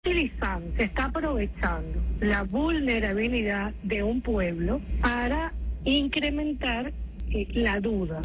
utilizando, se está aprovechando la vulnerabilidad de un pueblo para incrementar la duda,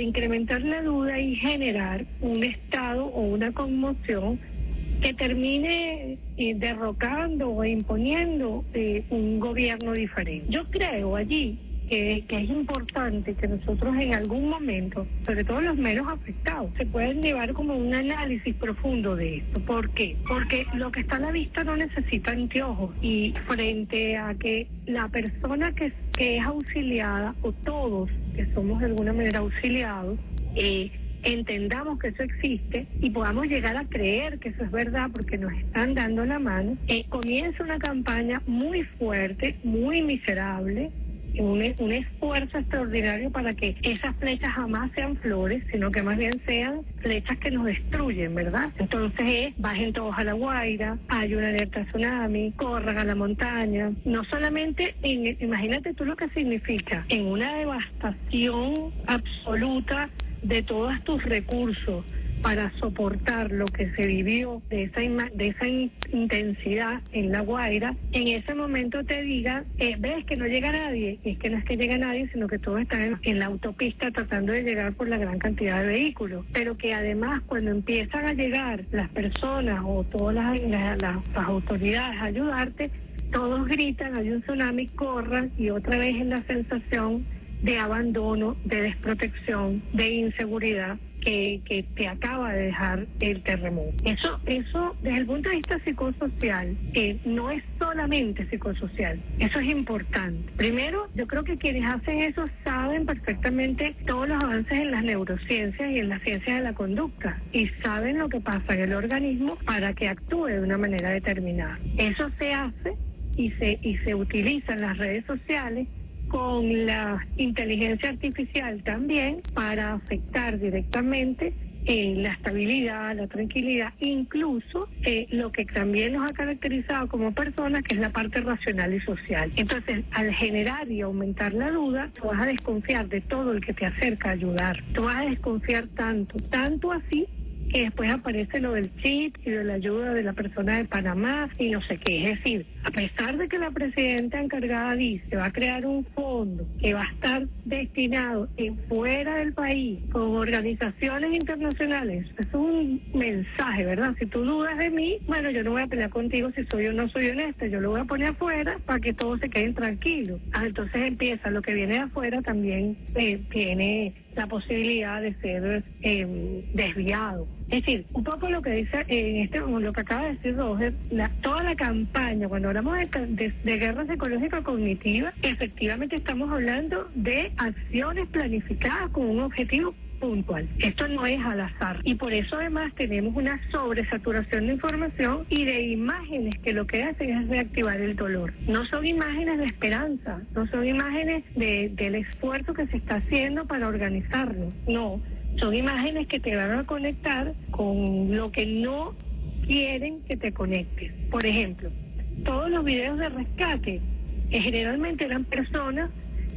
y generar un estado o una conmoción que termine derrocando o imponiendo un gobierno diferente. Yo creo allí que es importante que nosotros en algún momento, sobre todo los menos afectados, se puedan llevar como un análisis profundo de esto. ¿Por qué? Porque lo que está a la vista no necesita anteojos, y frente a que la persona que es auxiliada, o todos que somos de alguna manera auxiliados, entendamos que eso existe y podamos llegar a creer que eso es verdad porque nos están dando la mano, comienza una campaña muy fuerte, muy miserable, un esfuerzo extraordinario para que esas flechas jamás sean flores, sino que más bien sean flechas que nos destruyen, ¿verdad? Entonces bajen todos a La Guaira, hay una alerta tsunami, corran a la montaña. No solamente, imagínate tú lo que significa, en una devastación absoluta de todos tus recursos para soportar lo que se vivió de esa intensidad en La Guaira, en ese momento te diga, ves que no llega nadie, y es que no es que llega nadie, sino que todos están en la autopista tratando de llegar por la gran cantidad de vehículos, pero que además cuando empiezan a llegar las personas o todas las autoridades a ayudarte, todos gritan, hay un tsunami, corran, y otra vez es la sensación de abandono, de desprotección, de inseguridad que te acaba de dejar el terremoto. Eso desde el punto de vista psicosocial, no es solamente psicosocial, eso es importante. Primero, yo creo que quienes hacen eso saben perfectamente todos los avances en las neurociencias y en las ciencias de la conducta, y saben lo que pasa en el organismo para que actúe de una manera determinada. Eso se hace y se utiliza en las redes sociales con la inteligencia artificial también para afectar directamente la estabilidad, la tranquilidad, incluso lo que también nos ha caracterizado como personas, que es la parte racional y social. Entonces, al generar y aumentar la duda, tú vas a desconfiar de todo el que te acerca a ayudar. Tú vas a desconfiar tanto así, que después aparece lo del chip y de la ayuda de la persona de Panamá y no sé qué. Es decir, a pesar de que la presidenta encargada dice va a crear un fondo que va a estar destinado en fuera del país con organizaciones internacionales, es un mensaje, ¿verdad? Si tú dudas de mí, bueno, yo no voy a pelear contigo si soy o no soy honesta, yo lo voy a poner afuera para que todos se queden tranquilos. Entonces empieza, lo que viene de afuera también tiene la posibilidad de ser desviado. Es decir, un poco lo que dice lo que acaba de decir Roger, toda la campaña, cuando hablamos de guerra psicológica cognitiva, efectivamente estamos hablando de acciones planificadas con un objetivo puntual. Esto no es al azar, y por eso además tenemos una sobresaturación de información y de imágenes que lo que hacen es reactivar el dolor. No son imágenes de esperanza, no son imágenes del esfuerzo que se está haciendo para organizarnos, no, son imágenes que te van a conectar con lo que no quieren que te conectes. Por ejemplo, todos los videos de rescate generalmente eran personas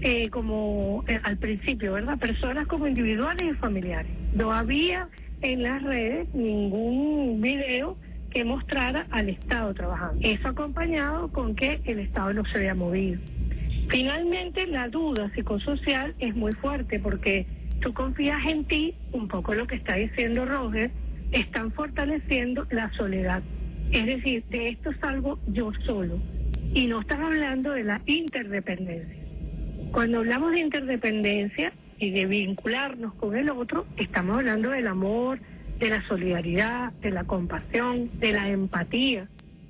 como al principio, ¿verdad? Personas como individuales y familiares. No había en las redes ningún video que mostrara al Estado trabajando. Eso acompañado con que el Estado no se había movido. Finalmente, la duda psicosocial es muy fuerte porque tú confías en ti, un poco lo que está diciendo Roger, están fortaleciendo la soledad. Es decir, de esto salgo yo solo. Y no están hablando de la interdependencia. Cuando hablamos de interdependencia y de vincularnos con el otro, estamos hablando del amor, de la solidaridad, de la compasión, de la empatía,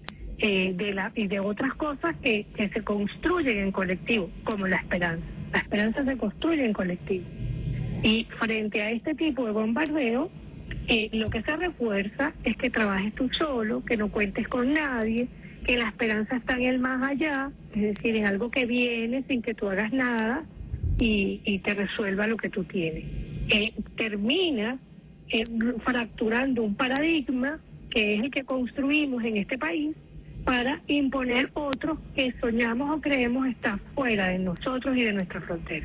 y de otras cosas que se construyen en colectivo, como la esperanza. La esperanza se construye en colectivo. Y frente a este tipo de bombardeo, lo que se refuerza es que trabajes tú solo, que no cuentes con nadie, que la esperanza está en el más allá, es decir, en algo que viene sin que tú hagas nada y te resuelva lo que tú tienes. Termina fracturando un paradigma que es el que construimos en este país para imponer otros que soñamos o creemos está fuera de nosotros y de nuestra frontera.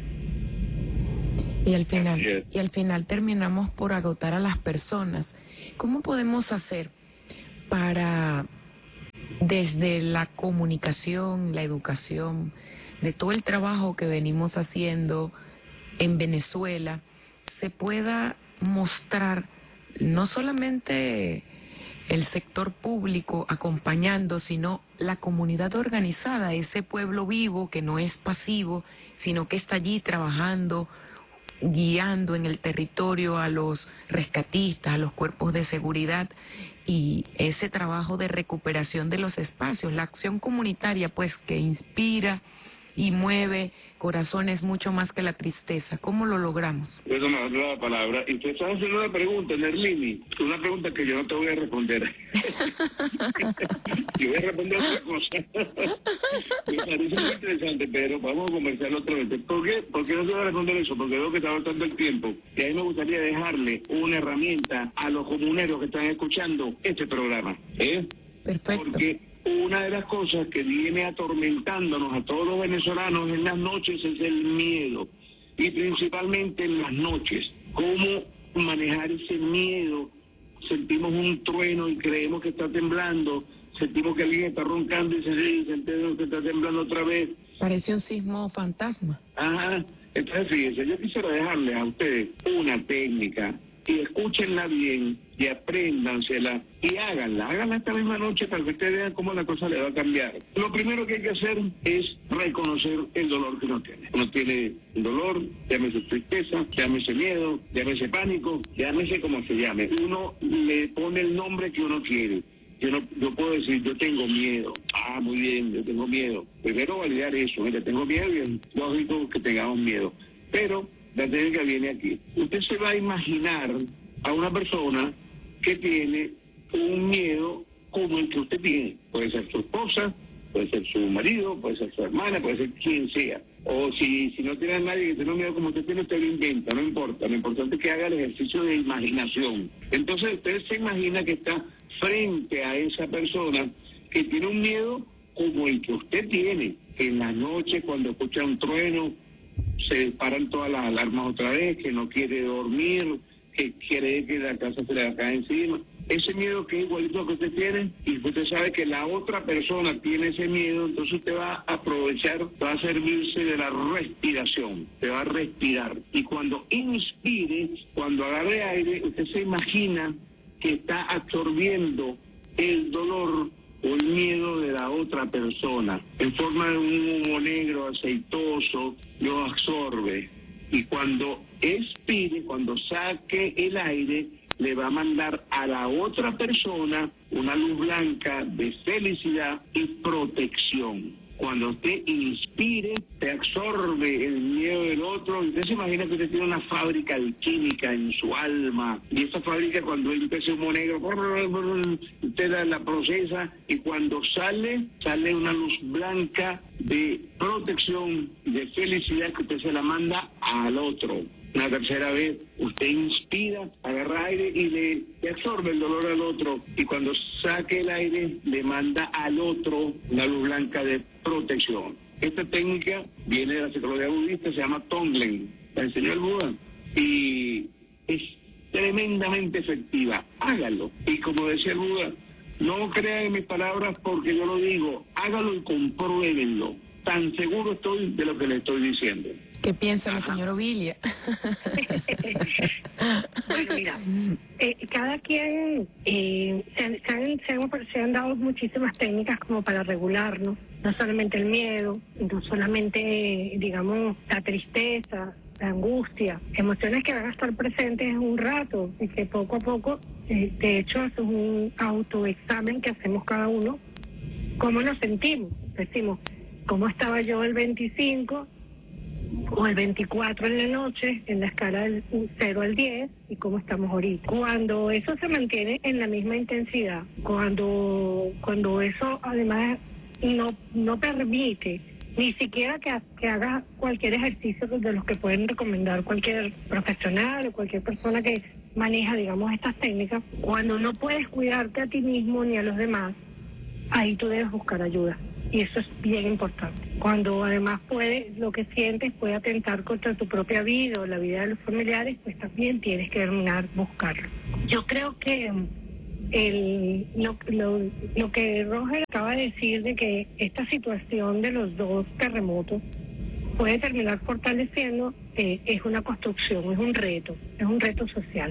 Y al final terminamos por agotar a las personas. ¿Cómo podemos hacer para desde la comunicación, la educación, de todo el trabajo que venimos haciendo en Venezuela, se pueda mostrar no solamente el sector público acompañando, sino la comunidad organizada, ese pueblo vivo que no es pasivo, sino que está allí trabajando, guiando en el territorio a los rescatistas, a los cuerpos de seguridad, y ese trabajo de recuperación de los espacios, la acción comunitaria pues que inspira y mueve corazones mucho más que la tristeza. ¿Cómo lo logramos? Eso me da la palabra. Y te estás haciendo una pregunta, Nerlini, una pregunta que yo no te voy a responder. Yo voy a responder otra cosa. Me parece muy interesante, pero vamos a conversarlo otra vez. ¿Por qué no te voy a responder eso? Porque veo que está bastante el tiempo. Y a mí me gustaría dejarle una herramienta a los comuneros que están escuchando este programa. Perfecto. Porque una de las cosas que viene atormentándonos a todos los venezolanos en las noches es el miedo, y principalmente en las noches. ¿Cómo manejar ese miedo? Sentimos un trueno y creemos que está temblando, sentimos que alguien está roncando y sentimos que está temblando otra vez. Parece un sismo fantasma. Ajá. Entonces fíjense, yo quisiera dejarles a ustedes una técnica, y escúchenla bien y apréndansela y háganla esta misma noche para que ustedes vean cómo la cosa le va a cambiar. Lo primero que hay que hacer es reconocer el dolor que uno tiene. Uno tiene dolor, llámese tristeza, llámese miedo, llámese pánico, llámese como se llame. Uno le pone el nombre que uno quiere. Yo puedo decir, yo tengo miedo. Ah, muy bien, yo tengo miedo. Primero validar eso, mira, tengo miedo y es lógico que tengamos miedo. Pero la técnica viene aquí. Usted se va a imaginar a una persona que tiene un miedo como el que usted tiene. Puede ser su esposa, puede ser su marido, puede ser su hermana, puede ser quien sea. O si no tiene a nadie que tenga miedo como usted tiene, usted lo inventa, no importa. Lo importante es que haga el ejercicio de imaginación. Entonces usted se imagina que está frente a esa persona que tiene un miedo como el que usted tiene. En la noche, cuando escucha un trueno, se disparan todas las alarmas otra vez, que no quiere dormir, que quiere que la casa se le cae encima. Ese miedo que es igualito que usted tiene, y usted sabe que la otra persona tiene ese miedo, entonces usted va a aprovechar, va a servirse de la respiración, te va a respirar. Y cuando inspire, cuando agarre aire, usted se imagina que está absorbiendo el dolor o el miedo de la otra persona en forma de un humo negro aceitoso, lo absorbe, y cuando expire, cuando saque el aire, le va a mandar a la otra persona una luz blanca de felicidad y protección. Cuando usted inspire, te absorbe el miedo del otro. Usted se imagina que usted tiene una fábrica alquímica en su alma, y esa fábrica, cuando empieza humo negro, usted la procesa, y cuando sale una luz blanca de protección, de felicidad, que usted se la manda al otro. Una tercera vez, usted inspira, agarra aire y le absorbe el dolor al otro, y cuando saque el aire, le manda al otro una luz blanca de protección. Esta técnica viene de la psicología budista, se llama Tonglen, la enseñó el Buda, y es tremendamente efectiva. Hágalo. Y como decía el Buda, no crean en mis palabras porque yo lo digo, hágalo y compruébenlo. Tan seguro estoy de lo que le estoy diciendo. ¿Qué piensa la señora Ovilia? Bueno, mira, cada quien se han dado muchísimas técnicas como para regularnos, no solamente el miedo, no solamente, digamos, la tristeza, la angustia, emociones que van a estar presentes un rato y que poco a poco, de hecho, eso es un autoexamen que hacemos cada uno. ¿Cómo nos sentimos? Decimos, ¿cómo estaba yo el 25 o el 24 en la noche en la escala del 0 al 10 y cómo estamos ahorita? Cuando eso se mantiene en la misma intensidad, cuando eso además no permite ni siquiera que hagas cualquier ejercicio de los que pueden recomendar cualquier profesional o cualquier persona que maneja, digamos, estas técnicas, cuando no puedes cuidarte a ti mismo ni a los demás, ahí tú debes buscar ayuda. Y eso es bien importante. Cuando además lo que sientes puede atentar contra tu propia vida o la vida de los familiares, pues también tienes que terminar buscarlo. Yo creo que lo que Roger acaba de decir de que esta situación de los dos terremotos puede terminar fortaleciendo, es una construcción, es un reto social.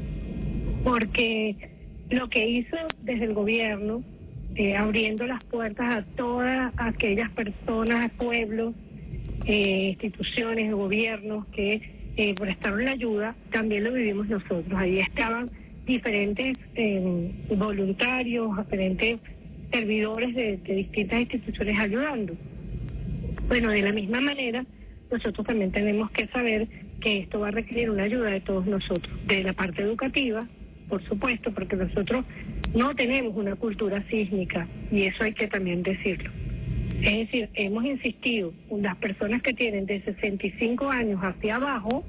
Porque lo que hizo desde el gobierno, abriendo las puertas a todas aquellas personas, pueblos, instituciones, gobiernos que prestaron la ayuda, también lo vivimos nosotros. Ahí estaban diferentes voluntarios, diferentes servidores de distintas instituciones ayudando. Bueno, de la misma manera, nosotros también tenemos que saber que esto va a requerir una ayuda de todos nosotros, de la parte educativa, por supuesto, porque nosotros no tenemos una cultura sísmica, y eso hay que también decirlo. Es decir, hemos insistido, las personas que tienen de 65 años hacia abajo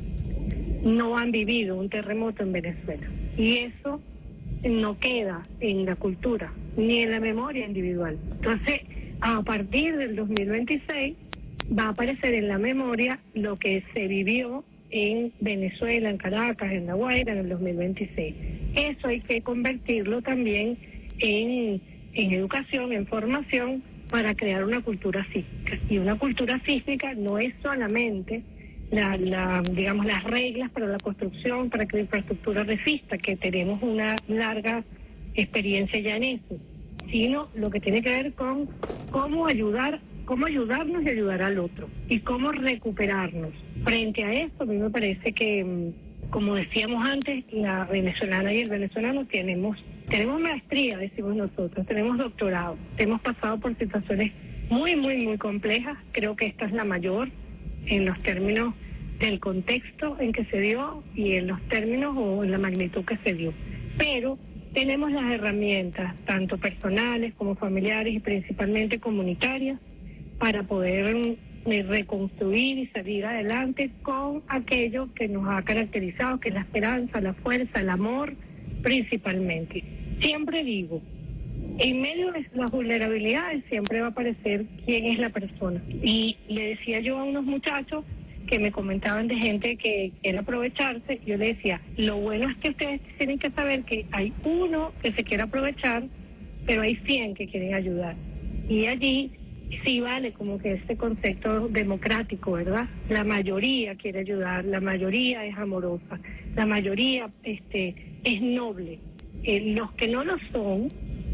no han vivido un terremoto en Venezuela, y eso no queda en la cultura ni en la memoria individual. Entonces, a partir del 2026 va a aparecer en la memoria lo que se vivió en Venezuela, en Caracas, en La Guaira, en el 2026. Eso hay que convertirlo también en educación, en formación, para crear una cultura sísmica. Y una cultura sísmica no es solamente digamos, las reglas para la construcción, para que la infraestructura resista, que tenemos una larga experiencia ya en eso, sino lo que tiene que ver con cómo ayudarnos y ayudar al otro, y cómo recuperarnos. Frente a esto, a mí me parece que, como decíamos antes, la venezolana y el venezolano tenemos maestría, decimos nosotros, tenemos doctorado, hemos pasado por situaciones muy, muy, muy complejas. Creo que esta es la mayor en los términos del contexto en que se dio y en los términos o en la magnitud que se dio. Pero tenemos las herramientas, tanto personales como familiares y principalmente comunitarias, para poder reconstruir y salir adelante con aquello que nos ha caracterizado, que es la esperanza, la fuerza, el amor, principalmente. Siempre digo, en medio de las vulnerabilidades siempre va a aparecer quién es la persona. Y le decía yo a unos muchachos que me comentaban de gente que quiere aprovecharse, yo le decía, lo bueno es que ustedes tienen que saber que hay uno que se quiere aprovechar, pero hay 100 que quieren ayudar. Y allí sí vale como que este concepto democrático, ¿verdad? La mayoría quiere ayudar, la mayoría es amorosa, la mayoría es noble. Los que no lo son,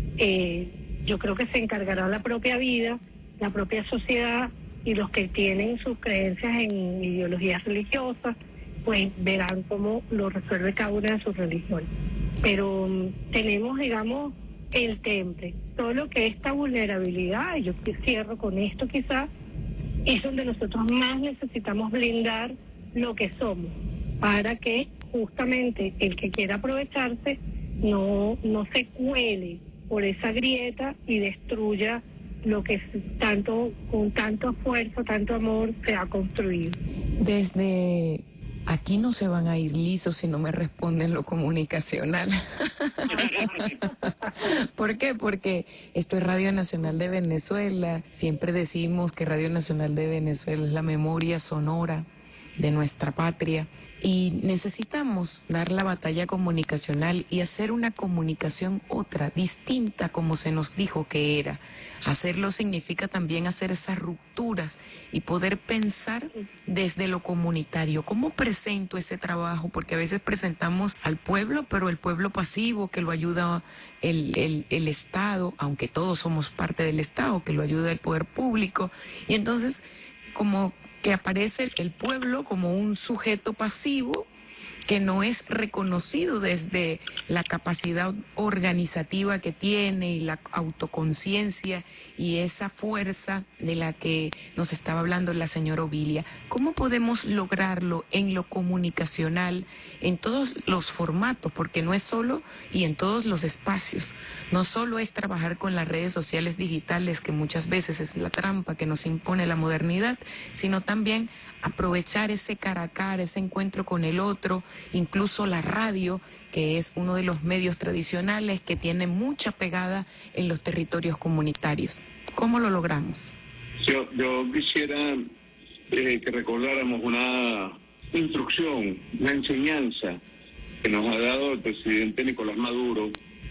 yo creo que se encargará la propia vida, la propia sociedad, y los que tienen sus creencias en ideologías religiosas, pues verán cómo lo resuelve cada una de sus religiones. Pero tenemos, digamos, el temple, solo que esta vulnerabilidad, y yo cierro con esto quizás, es donde nosotros más necesitamos blindar lo que somos, para que justamente el que quiera aprovecharse no se cuele por esa grieta y destruya lo que con tanto esfuerzo, tanto amor se ha construido. Desde aquí no se van a ir lisos si no me responden lo comunicacional. ¿Por qué? Porque esto es Radio Nacional de Venezuela. Siempre decimos que Radio Nacional de Venezuela es la memoria sonora de nuestra patria. Y necesitamos dar la batalla comunicacional y hacer una comunicación otra, distinta como se nos dijo que era. Hacerlo significa también hacer esas rupturas y poder pensar desde lo comunitario. ¿Cómo presento ese trabajo? Porque a veces presentamos al pueblo, pero el pueblo pasivo, que lo ayuda el Estado, aunque todos somos parte del Estado, que lo ayuda el poder público. Y entonces, como que aparece el pueblo como un sujeto pasivo que no es reconocido desde la capacidad organizativa que tiene y la autoconciencia y esa fuerza de la que nos estaba hablando la señora Ovilia. ¿Cómo podemos lograrlo en lo comunicacional, en todos los formatos? Porque no es solo, y en todos los espacios, no solo es trabajar con las redes sociales digitales, que muchas veces es la trampa que nos impone la modernidad, sino también aprovechar ese cara a cara, ese encuentro con el otro, incluso la radio, que es uno de los medios tradicionales que tiene mucha pegada en los territorios comunitarios. ¿Cómo lo logramos? Yo quisiera que recordáramos una instrucción, una enseñanza que nos ha dado el presidente Nicolás Maduro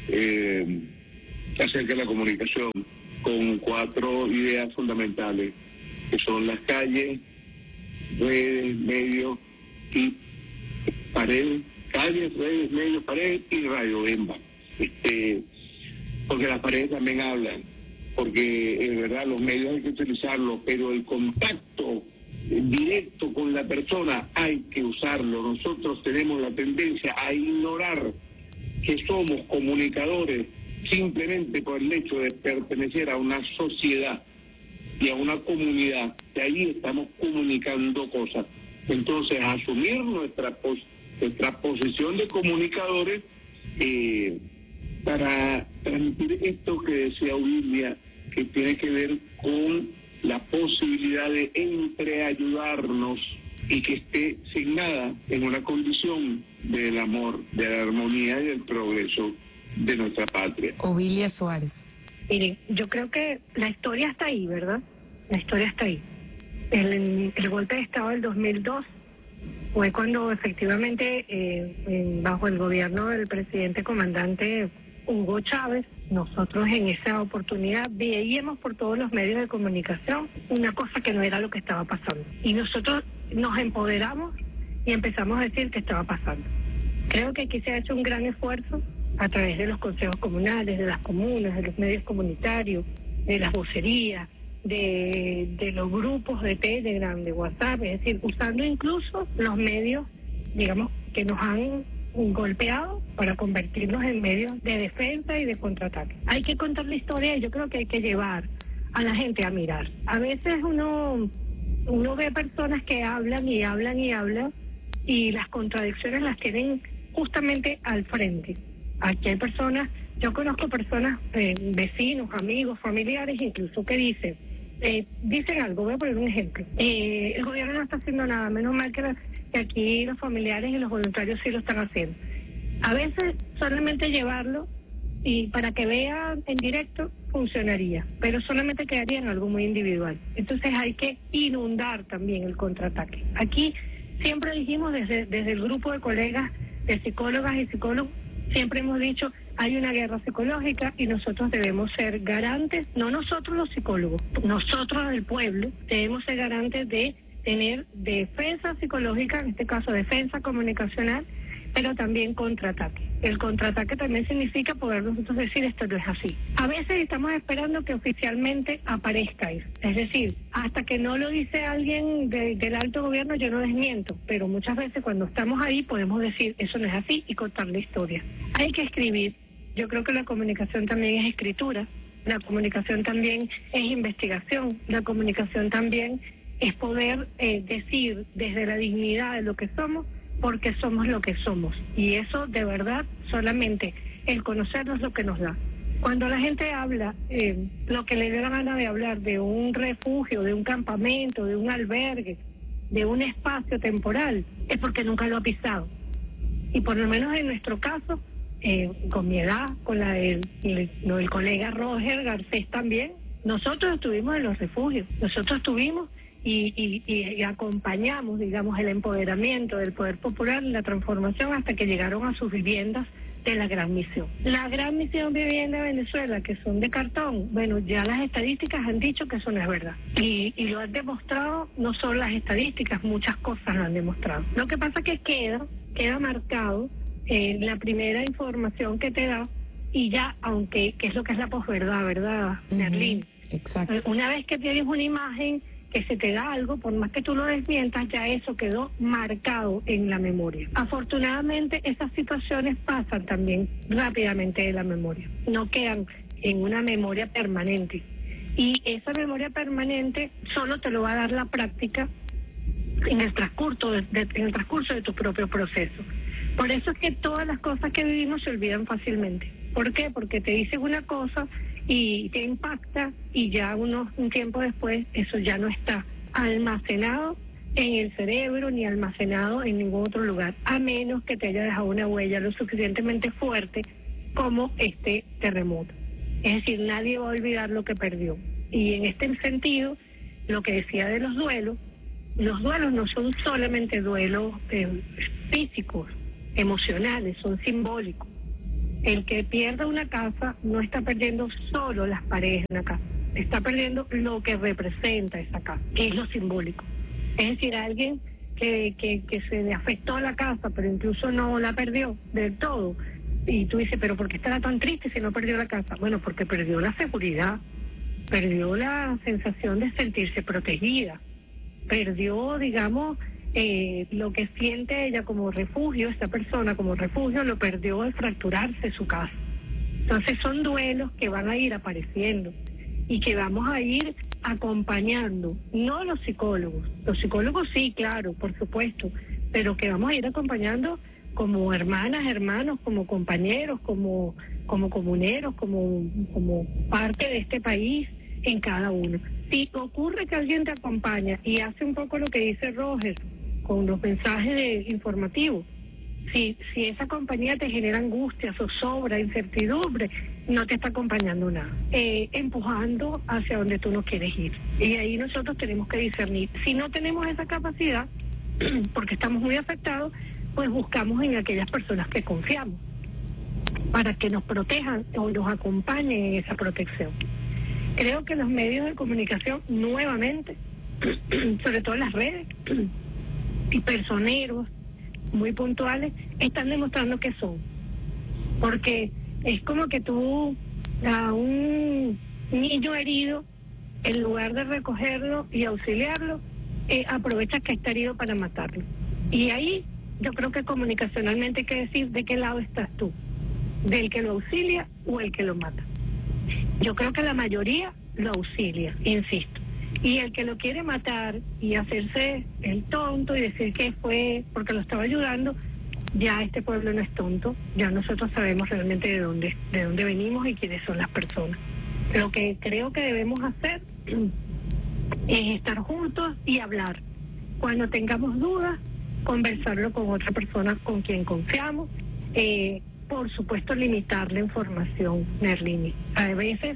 acerca de la comunicación, con 4 ideas fundamentales, que son las calles, redes, medios y pared, calles, redes, medios, pared y Radio Bemba. Porque las paredes también hablan, porque es verdad, los medios hay que utilizarlos, pero el contacto directo con la persona hay que usarlo. Nosotros tenemos la tendencia a ignorar que somos comunicadores simplemente por el hecho de pertenecer a una sociedad y a una comunidad, que ahí estamos comunicando cosas. Entonces, asumir nuestra posición de comunicadores para transmitir esto que decía Ovilia, que tiene que ver con la posibilidad de entreayudarnos y que esté signada en una condición del amor, de la armonía y del progreso de nuestra patria. Ovilia Suárez. Miren, yo creo que la historia está ahí, ¿verdad? La historia está ahí. El golpe de Estado del 2002 fue cuando efectivamente, bajo el gobierno del presidente comandante Hugo Chávez, nosotros en esa oportunidad veíamos por todos los medios de comunicación una cosa que no era lo que estaba pasando. Y nosotros nos empoderamos y empezamos a decir que estaba pasando. Creo que aquí se ha hecho un gran esfuerzo a través de los consejos comunales, de las comunas, de los medios comunitarios, de las vocerías, de los grupos de Telegram, de WhatsApp, es decir, usando incluso los medios, digamos, que nos han golpeado para convertirnos en medios de defensa y de contraataque. Hay que contar la historia y yo creo que hay que llevar a la gente a mirar. A veces uno ve personas que hablan y hablan y hablan y las contradicciones las tienen justamente al frente. Aquí hay personas, yo conozco personas, vecinos, amigos, familiares incluso, que dicen algo. Voy a poner un ejemplo. El gobierno no está haciendo nada, menos mal que aquí los familiares y los voluntarios sí lo están haciendo. A veces solamente llevarlo y para que vean en directo funcionaría, pero solamente quedaría en algo muy individual. Entonces hay que inundar también el contraataque. Aquí siempre dijimos desde el grupo de colegas de psicólogas y psicólogos, siempre hemos dicho, hay una guerra psicológica y nosotros debemos ser garantes, no nosotros los psicólogos, nosotros el pueblo, debemos ser garantes de tener defensa psicológica, en este caso defensa comunicacional, pero también contraataque. El contraataque también significa poder nosotros decir esto no es así. A veces estamos esperando que oficialmente aparezca eso. Es decir, hasta que no lo dice alguien del alto gobierno yo no desmiento, pero muchas veces cuando estamos ahí podemos decir eso no es así y contar la historia. Hay que escribir. Yo creo que la comunicación también es escritura, la comunicación también es investigación, la comunicación también es poder decir desde la dignidad de lo que somos, porque somos lo que somos. Y eso, de verdad, solamente el conocernos lo que nos da. Cuando la gente habla, lo que le dé la gana de hablar de un refugio, de un campamento, de un albergue, de un espacio temporal, es porque nunca lo ha pisado. Y por lo menos en nuestro caso, con mi edad, con la del colega Roger Garcés también, nosotros estuvimos en los refugios, nosotros estuvimos y acompañamos, digamos, el empoderamiento del poder popular y la transformación hasta que llegaron a sus viviendas de la Gran Misión. La Gran Misión Vivienda de Venezuela, que son de cartón, bueno, ya las estadísticas han dicho que eso no es verdad. Y lo han demostrado, no solo las estadísticas, muchas cosas lo han demostrado. Lo que pasa es que queda marcado la primera información que te da y ya, aunque, que es lo que es la posverdad, ¿verdad, Merlín? Exacto. Una vez que tienes una imagen que se te da algo, por más que tú lo desmientas, ya eso quedó marcado en la memoria. Afortunadamente, esas situaciones pasan también rápidamente de la memoria, no quedan en una memoria permanente. Y esa memoria permanente solo te lo va a dar la práctica en el transcurso de tu propio proceso. Por eso es que todas las cosas que vivimos se olvidan fácilmente. ¿Por qué? Porque te dicen una cosa y te impacta y ya un tiempo después eso ya no está almacenado en el cerebro ni almacenado en ningún otro lugar, a menos que te haya dejado una huella lo suficientemente fuerte como este terremoto. Es decir, nadie va a olvidar lo que perdió. Y en este sentido, lo que decía de los duelos no son solamente duelos físicos, emocionales, son simbólicos. El que pierda una casa no está perdiendo solo las paredes de una casa, está perdiendo lo que representa esa casa, que es lo simbólico. Es decir, alguien que se le afectó a la casa, pero incluso no la perdió del todo. Y tú dices, ¿pero por qué estará tan triste si no perdió la casa? Bueno, porque perdió la seguridad, perdió la sensación de sentirse protegida, perdió, digamos, lo que siente ella como refugio, esta persona como refugio, lo perdió al fracturarse su casa. Entonces son duelos que van a ir apareciendo y que vamos a ir acompañando, no los psicólogos sí, claro, por supuesto, pero que vamos a ir acompañando como hermanas, hermanos, como compañeros, como comuneros, como parte de este país en cada uno. Si ocurre que alguien te acompaña y hace un poco lo que dice Roger con los mensajes informativos, si esa compañía te genera angustia, zozobra, incertidumbre, no te está acompañando nada, empujando hacia donde tú no quieres ir. Y ahí nosotros tenemos que discernir. Si no tenemos esa capacidad, porque estamos muy afectados, pues buscamos en aquellas personas que confiamos, para que nos protejan o nos acompañen en esa protección. Creo que los medios de comunicación, nuevamente, sobre todo las redes, y personeros muy puntuales, están demostrando que son. Porque es como que tú a un niño herido, en lugar de recogerlo y auxiliarlo, aprovechas que está herido para matarlo. Y ahí yo creo que comunicacionalmente hay que decir de qué lado estás tú, del que lo auxilia o el que lo mata. Yo creo que la mayoría lo auxilia, insisto. Y el que lo quiere matar y hacerse el tonto y decir que fue porque lo estaba ayudando, ya este pueblo no es tonto, ya nosotros sabemos realmente de dónde venimos y quiénes son las personas. Lo que creo que debemos hacer es estar juntos y hablar. Cuando tengamos dudas, conversarlo con otra persona con quien confiamos. Por supuesto, limitar la información, Merlini. A veces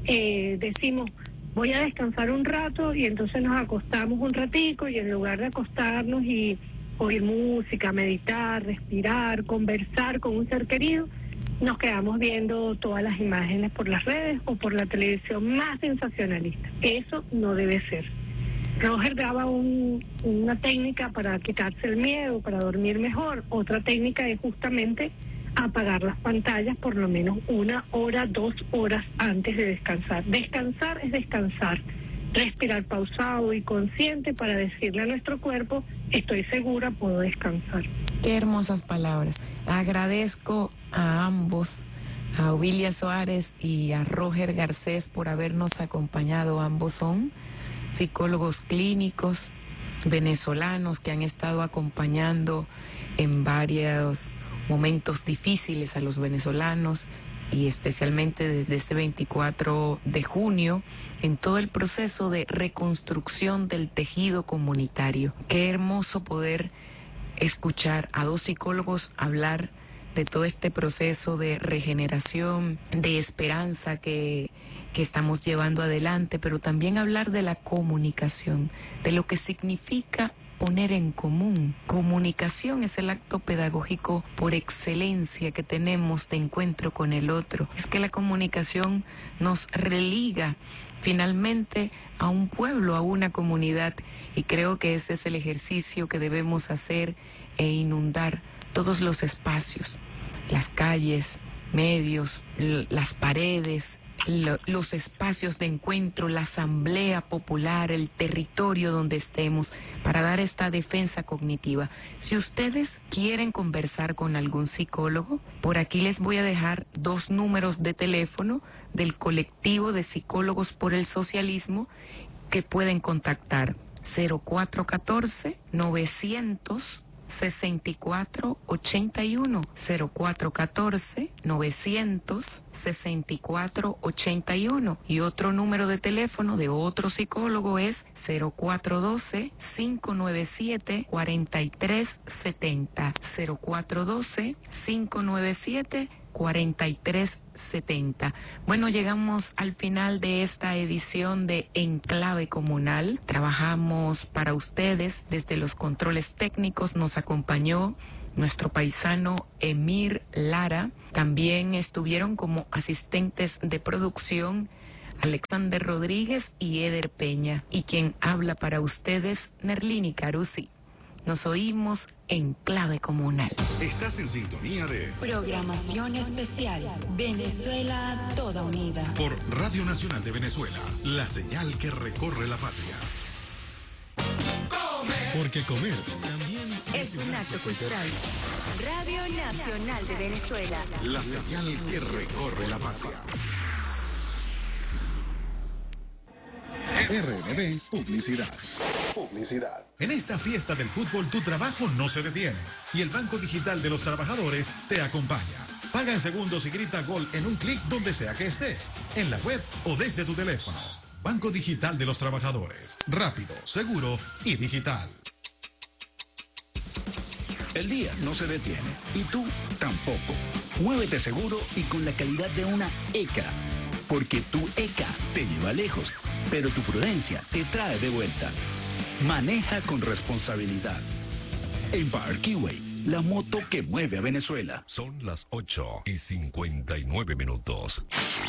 decimos, voy a descansar un rato y entonces nos acostamos un ratico y en lugar de acostarnos y oír música, meditar, respirar, conversar con un ser querido, nos quedamos viendo todas las imágenes por las redes o por la televisión más sensacionalista. Eso no debe ser. Roger daba una técnica para quitarse el miedo, para dormir mejor. Otra técnica es justamente apagar las pantallas por lo menos 1 hora, 2 horas antes de descansar. Descansar es descansar, respirar pausado y consciente para decirle a nuestro cuerpo, estoy segura, puedo descansar. Qué hermosas palabras. Agradezco a ambos, a Ovilia Soares y a Roger Garcés, por habernos acompañado. Ambos son psicólogos clínicos venezolanos que han estado acompañando en varios momentos difíciles a los venezolanos, y especialmente desde este 24 de junio en todo el proceso de reconstrucción del tejido comunitario. Qué hermoso poder escuchar a dos psicólogos hablar de todo este proceso de regeneración, de esperanza que estamos llevando adelante, pero también hablar de la comunicación, de lo que significa poner en común. Comunicación es el acto pedagógico por excelencia que tenemos de encuentro con el otro. Es que la comunicación nos religa finalmente a un pueblo, a una comunidad, y creo que ese es el ejercicio que debemos hacer e inundar todos los espacios, las calles, medios, las paredes, los espacios de encuentro, la asamblea popular, el territorio donde estemos, para dar esta defensa cognitiva. Si ustedes quieren conversar con algún psicólogo, por aquí les voy a dejar 2 números de teléfono del colectivo de psicólogos por el socialismo que pueden contactar: 0414-964-81, 0414-964-81, y otro número de teléfono de otro psicólogo es 0412-597-4370, 0412-597-4370. Bueno, llegamos al final de esta edición de Enclave Comunal. Trabajamos para ustedes desde los controles técnicos. Nos acompañó nuestro paisano Emir Lara. También estuvieron como asistentes de producción Alexander Rodríguez y Eder Peña. Y quien habla para ustedes, Nerlini Carusi. Nos oímos en Clave Comunal. Estás en sintonía de Programación Especial. Venezuela Toda Unida. Por Radio Nacional de Venezuela, la señal que recorre la patria. Porque comer también Es un acto cultural. Radio Nacional de Venezuela. la señal que recorre la patria. RNB Publicidad. En esta fiesta del fútbol tu trabajo no se detiene y el Banco Digital de los Trabajadores te acompaña. Paga en segundos y grita gol en un clic donde sea que estés, en la web o desde tu teléfono. Banco Digital de los Trabajadores. Rápido, seguro y digital. El día no se detiene y tú tampoco. Muévete seguro y con la calidad de una ECA. Porque tu ECA te lleva lejos, pero tu prudencia te trae de vuelta. Maneja con responsabilidad. Empire Keyway, la moto que mueve a Venezuela. Son las 8:59.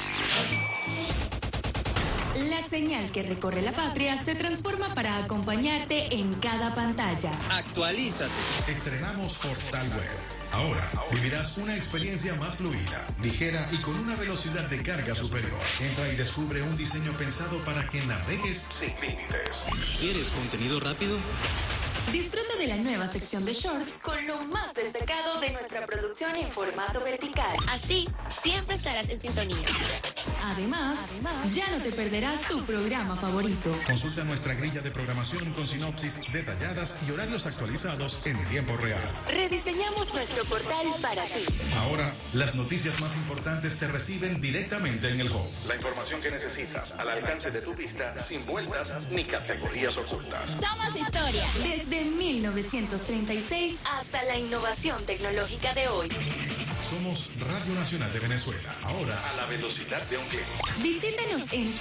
La señal que recorre la patria se transforma para acompañarte en cada pantalla. Actualízate. Estrenamos Portal Web. Ahora vivirás una experiencia más fluida, ligera y con una velocidad de carga superior. Entra y descubre un diseño pensado para que navegues sin límites. ¿Quieres contenido rápido? Disfruta de la nueva sección de shorts con lo más destacado de nuestra producción en formato vertical. Así, siempre estarás en sintonía. Además, ya no te perderás tu programa favorito. Consulta nuestra grilla de programación con sinopsis detalladas y horarios actualizados en tiempo real. Rediseñamos nuestro portal para ti. Ahora, las noticias más importantes se reciben directamente en el home. La información que necesitas al alcance de tu vista, sin vueltas ni categorías ocultas. Somos historia. Desde 1936 hasta la innovación tecnológica de hoy. Somos Radio Nacional de Venezuela, ahora a la velocidad de un clic. Visítenos en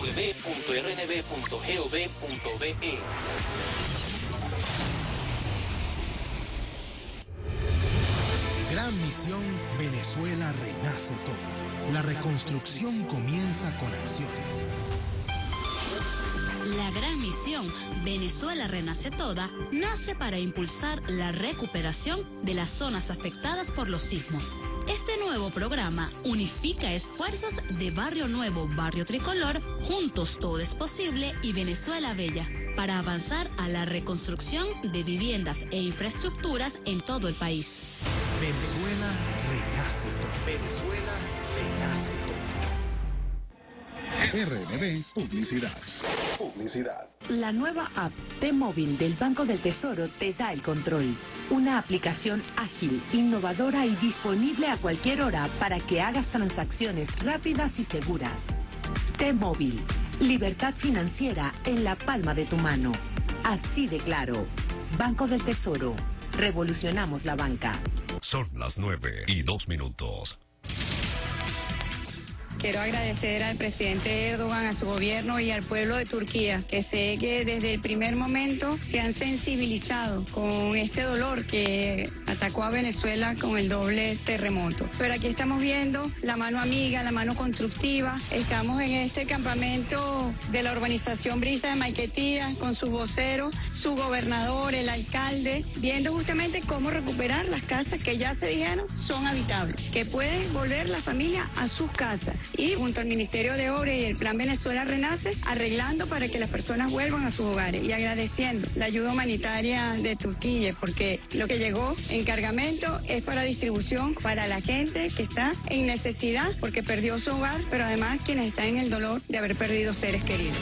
www.rnb.gov.be. Gran misión, Venezuela renace todo. La reconstrucción comienza con acciones. La gran misión Venezuela Renace Toda nace para impulsar la recuperación de las zonas afectadas por los sismos. Este nuevo programa unifica esfuerzos de Barrio Nuevo, Barrio Tricolor, Juntos Todo es Posible y Venezuela Bella, para avanzar a la reconstrucción de viviendas e infraestructuras en todo el país. Venezuela renace todo. Venezuela renace todo. RNB Publicidad. La nueva app T-Móvil del Banco del Tesoro te da el control. Una aplicación ágil, innovadora y disponible a cualquier hora para que hagas transacciones rápidas y seguras. T-Móvil, libertad financiera en la palma de tu mano. Así de claro. Banco del Tesoro. Revolucionamos la banca. Son las 9:02. Quiero agradecer al presidente Erdogan, a su gobierno y al pueblo de Turquía, que sé que desde el primer momento se han sensibilizado con este dolor que atacó a Venezuela con el doble terremoto. Pero aquí estamos viendo la mano amiga, la mano constructiva. Estamos en este campamento de la urbanización Brisa de Maiquetía con su vocero, su gobernador, el alcalde, viendo justamente cómo recuperar las casas que ya se dijeron son habitables, que pueden volver la familia a sus casas. Y junto al Ministerio de Obras y el Plan Venezuela Renace, arreglando para que las personas vuelvan a sus hogares y agradeciendo la ayuda humanitaria de Turquía, porque lo que llegó en cargamento es para distribución para la gente que está en necesidad porque perdió su hogar, pero además quienes están en el dolor de haber perdido seres queridos.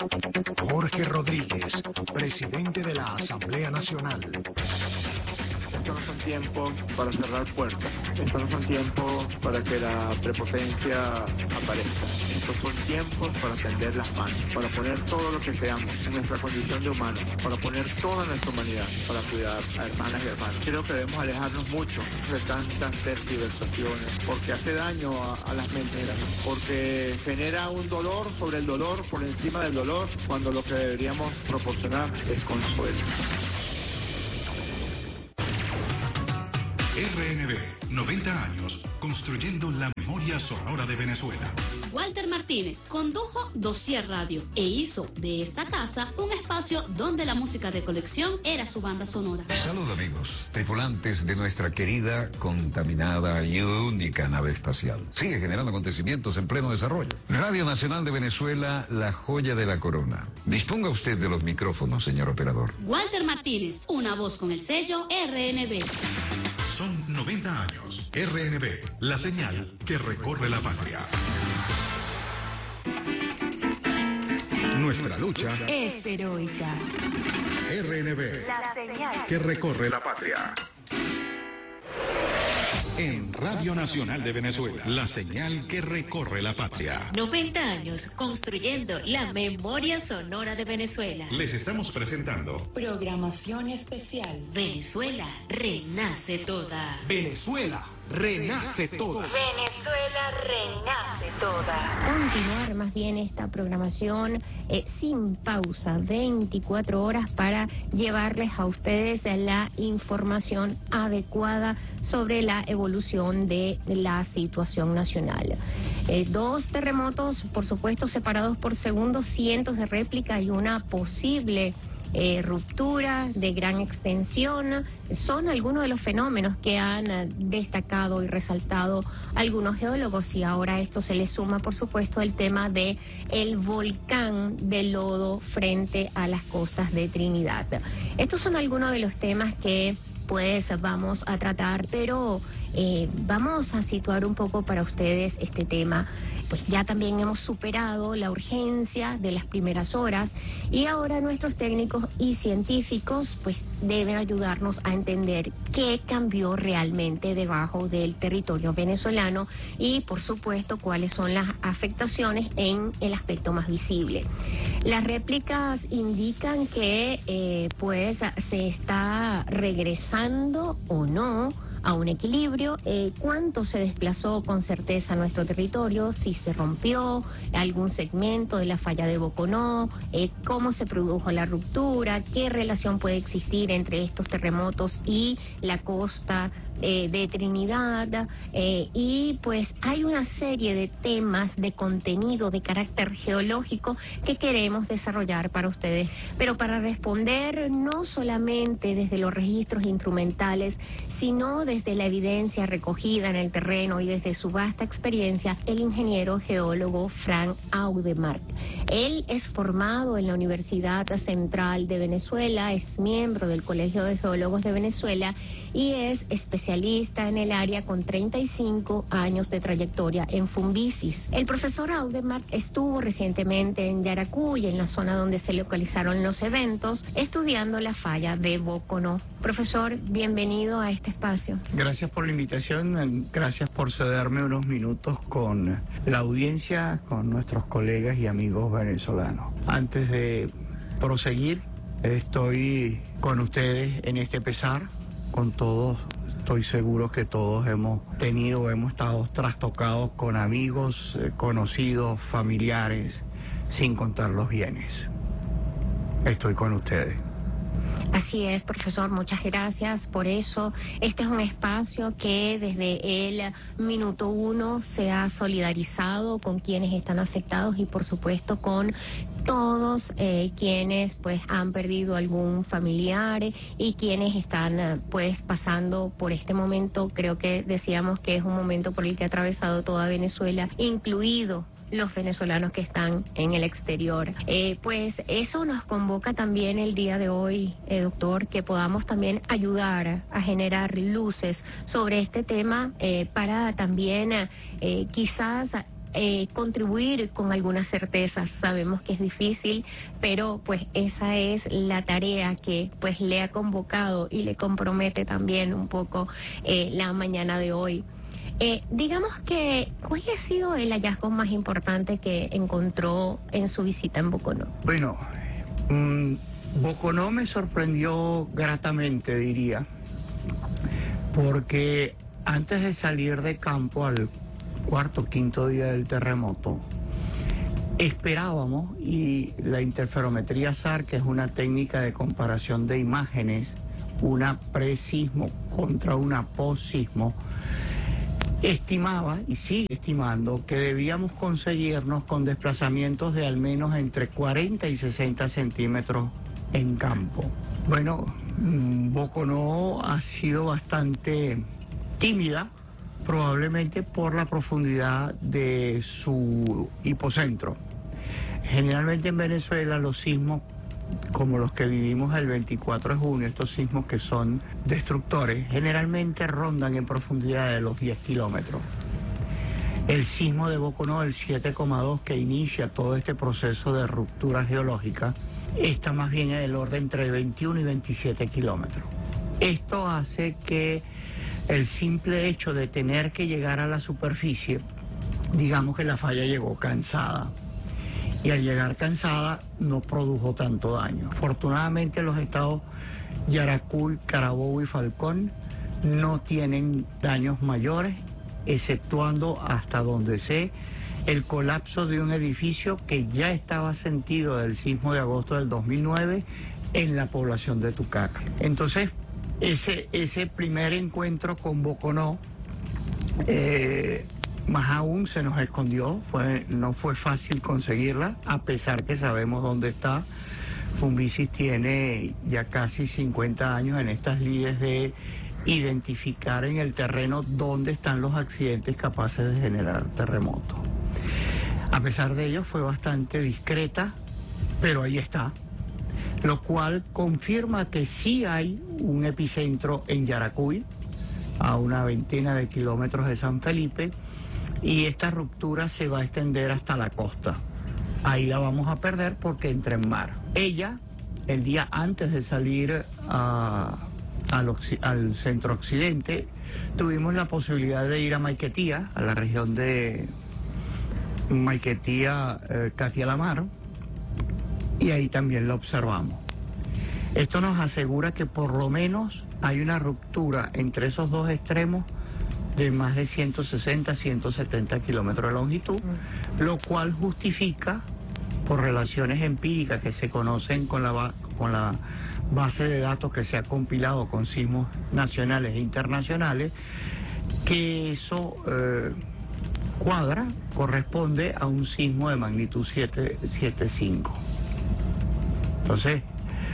Jorge Rodríguez, presidente de la Asamblea Nacional. Estos no son tiempos para cerrar puertas, estos no son tiempos para que la prepotencia aparezca, estos son tiempos para tender las manos, para poner todo lo que seamos en nuestra condición de humanos, para poner toda nuestra humanidad para cuidar a hermanas y hermanos. Creo que debemos alejarnos mucho de tantas tergiversaciones, porque hace daño a las mentes de la gente, porque genera un dolor sobre el dolor, por encima del dolor, cuando lo que deberíamos proporcionar es consuelo. RNB, 90 años, construyendo la memoria sonora de Venezuela. Walter Martínez condujo Dossier Radio e hizo de esta casa un espacio donde la música de colección era su banda sonora. Salud amigos, tripulantes de nuestra querida, contaminada y única nave espacial. Sigue generando acontecimientos en pleno desarrollo. Radio Nacional de Venezuela, la joya de la corona. Disponga usted de los micrófonos, señor operador. Walter Martínez, una voz con el sello RNB. Son 90 años. RNB, la señal que recorre la patria. Nuestra lucha es heroica. RNB, la señal que recorre la patria. En Radio Nacional de Venezuela, la señal que recorre la patria. 90 años construyendo la memoria sonora de Venezuela. Les estamos presentando programación especial. Venezuela renace toda. Venezuela renace toda. Venezuela renace toda. Continuar más bien esta programación sin pausa, 24 horas para llevarles a ustedes la información adecuada sobre la evolución de la situación nacional. 2 terremotos, por supuesto, separados por segundos, cientos de réplicas y una posible ruptura de gran extensión, son algunos de los fenómenos que han destacado y resaltado algunos geólogos, y ahora a esto se le suma, por supuesto, el tema de el volcán de lodo frente a las costas de Trinidad. Estos son algunos de los temas que pues vamos a tratar, pero vamos a situar un poco para ustedes este tema. Pues ya también hemos superado la urgencia de las primeras horas y ahora nuestros técnicos y científicos pues deben ayudarnos a entender qué cambió realmente debajo del territorio venezolano y por supuesto cuáles son las afectaciones en el aspecto más visible. Las réplicas indican que pues se está regresando o no a un equilibrio, cuánto se desplazó con certeza nuestro territorio, si se rompió algún segmento de la falla de Boconó, cómo se produjo la ruptura, qué relación puede existir entre estos terremotos y la costa de Trinidad, y pues hay una serie de temas de contenido de carácter geológico que queremos desarrollar para ustedes, pero para responder no solamente desde los registros instrumentales, sino desde la evidencia recogida en el terreno y desde su vasta experiencia, el ingeniero geólogo Frank Audemars. Él es formado en la Universidad Central de Venezuela, es miembro del Colegio de Geólogos de Venezuela y es especialista en el área con 35 años de trayectoria en Fumbisis. El profesor Audemars estuvo recientemente en Yaracuy, en la zona donde se localizaron los eventos, estudiando la falla de Boconó. Profesor, bienvenido a este espacio. Gracias por la invitación, gracias por cederme unos minutos con la audiencia, con nuestros colegas y amigos venezolanos. Antes de proseguir, estoy con ustedes en este pesar, con todos. Estoy seguro que todos hemos estado trastocados con amigos, conocidos, familiares, sin contar los bienes. Estoy con ustedes. Así es, profesor, muchas gracias por eso. Este es un espacio que desde el minuto 1 se ha solidarizado con quienes están afectados y por supuesto con todos quienes pues han perdido algún familiar y quienes están pues pasando por este momento. Creo que decíamos que es un momento por el que ha atravesado toda Venezuela, incluido los venezolanos que están en el exterior. Pues eso nos convoca también el día de hoy, doctor, que podamos también ayudar a generar luces sobre este tema para también quizás contribuir con algunas certezas. Sabemos que es difícil, pero pues esa es la tarea que pues le ha convocado y le compromete también un poco la mañana de hoy. Digamos que, ¿cuál ha sido el hallazgo más importante que encontró en su visita en Boconó? Bueno, Boconó me sorprendió gratamente, diría, porque antes de salir de campo al cuarto, quinto día del terremoto, esperábamos, y la interferometría SAR, que es una técnica de comparación de imágenes, una pre-sismo contra una post-sismo, estimaba y sigue estimando que debíamos conseguirnos con desplazamientos de al menos entre 40 y 60 centímetros en campo. Bueno, Boconó ha sido bastante tímida, probablemente por la profundidad de su hipocentro. Generalmente en Venezuela los sismos, como los que vivimos el 24 de junio, estos sismos que son destructores, generalmente rondan en profundidad de los 10 kilómetros. El sismo de Boconó, el 7,2, que inicia todo este proceso de ruptura geológica, está más bien en el orden entre 21 y 27 kilómetros. Esto hace que el simple hecho de tener que llegar a la superficie, digamos que la falla llegó cansada. Y al llegar cansada no produjo tanto daño. Afortunadamente los estados Yaracuy, Carabobo y Falcón no tienen daños mayores, exceptuando, hasta donde sé, el colapso de un edificio que ya estaba sentido del sismo de agosto del 2009 en la población de Tucaca. Entonces, ese primer encuentro con Boconó, más aún se nos escondió, no fue fácil conseguirla, a pesar que sabemos dónde está. Fumbisis tiene ya casi 50 años en estas lides de identificar en el terreno dónde están los accidentes capaces de generar terremotos. A pesar de ello fue bastante discreta, pero ahí está, lo cual confirma que sí hay un epicentro en Yaracuy, a una veintena de kilómetros de San Felipe, y esta ruptura se va a extender hasta la costa. Ahí la vamos a perder porque entra en mar. Ella, el día antes de salir al centro occidente, tuvimos la posibilidad de ir a Maiquetía, a la región de Maiquetía, Catia-la-Mar, y ahí también la observamos. Esto nos asegura que por lo menos hay una ruptura entre esos dos extremos de más de 160, 170 kilómetros de longitud, lo cual justifica, por relaciones empíricas que se conocen con la base de datos que se ha compilado con sismos nacionales e internacionales, que eso corresponde a un sismo de magnitud 7.5. Entonces,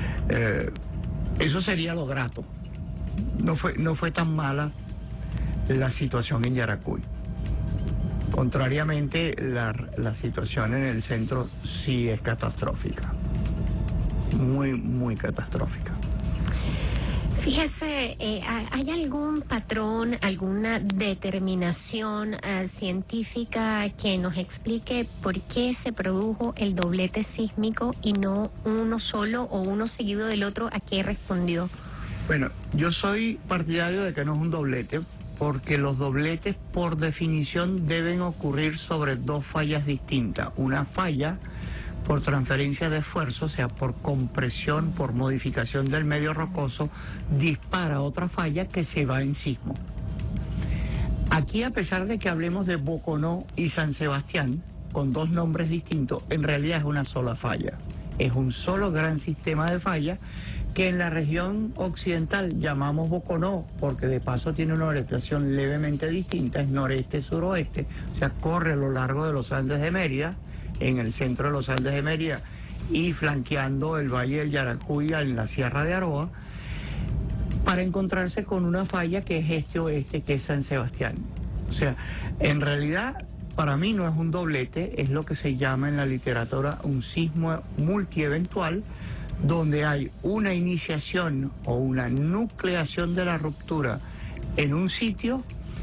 eso sería lo grato. No fue tan mala la situación en Yaracuy. Contrariamente, la situación en el centro sí es catastrófica, muy, muy catastrófica. Fíjese, ¿hay algún patrón, alguna determinación científica que nos explique por qué se produjo el doblete sísmico y no uno solo o uno seguido del otro? ¿A qué respondió? Bueno, yo soy partidario de que no es un doblete, porque los dobletes por definición deben ocurrir sobre dos fallas distintas. Una falla por transferencia de esfuerzo, o sea, por compresión, por modificación del medio rocoso, dispara otra falla que se va en sismo. Aquí, a pesar de que hablemos de Boconó y San Sebastián, con dos nombres distintos, en realidad es una sola falla. Es un solo gran sistema de fallas que en la región occidental llamamos Boconó, porque de paso tiene una orientación levemente distinta, es noreste-suroeste, o sea, corre a lo largo de los Andes de Mérida, en el centro de los Andes de Mérida, y flanqueando el Valle del Yaracuy en la Sierra de Aroa, para encontrarse con una falla que es este-oeste, que es San Sebastián. O sea, en realidad, para mí no es un doblete, es lo que se llama en la literatura un sismo multieventual, donde hay una iniciación o una nucleación de la ruptura en un sitio